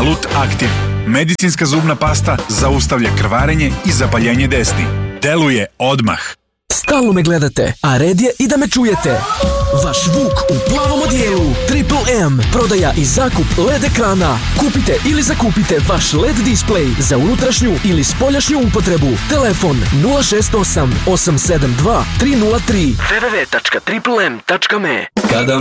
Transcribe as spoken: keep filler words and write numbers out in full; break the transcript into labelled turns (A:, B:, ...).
A: Delut Active. Medicinska zubna pasta zaustavlja krvarenje i zapaljenje desni. Deluje odmah.
B: Stalno me gledate, a red je i da me čujete. Vaš Vuk u plavom odijelu. Triple M. Prodaja i zakup L E D ekrana. Kupite ili zakupite vaš L E D display za unutrašnju ili spoljašnju upotrebu. Telefon nula šest osam osam sedam dva tri nula tri. w w w tačka triple m tačka me.
C: Kada